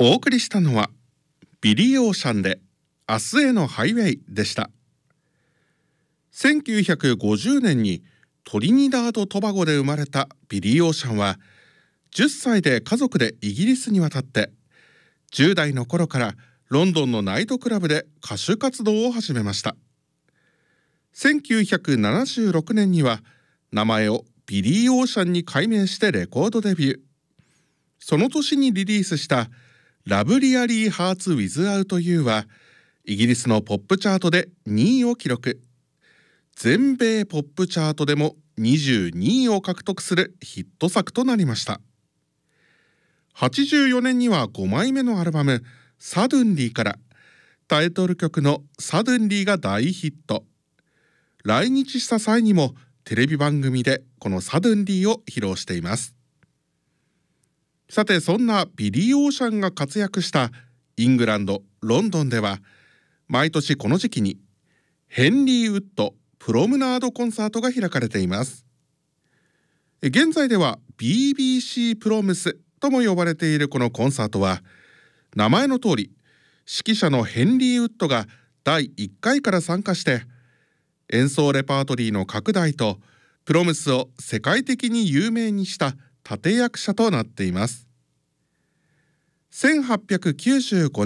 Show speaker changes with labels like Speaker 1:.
Speaker 1: お送りしたのはビリー・オーシャンで明日へのハイウェイでした。1950年にトリニダード・トバゴで生まれたビリー・オーシャンは10歳で家族でイギリスに渡って10代の頃からロンドンのナイトクラブで歌手活動を始めました。1976年には名前をビリー・オーシャンに改名してレコードデビュー。その年にリリースしたラブリアリー・ハーツ・ウィズ・アウト・ユーはイギリスのポップチャートで2位を記録。全米ポップチャートでも22位を獲得するヒット作となりました。84年には5枚目のアルバム「サドゥンリー」からタイトル曲の「サドゥンリー」が大ヒット。来日した際にもテレビ番組でこの「サドゥンリー」を披露しています。さて、そんなビリー・オーシャンが活躍したイングランド・ロンドンでは毎年この時期にヘンリー・ウッド・プロムナードコンサートが開かれています。現在では BBC プロムスとも呼ばれているこのコンサートは名前の通り指揮者のヘンリー・ウッドが第1回から参加して演奏レパートリーの拡大とプロムスを世界的に有名にした立役者となっています。1895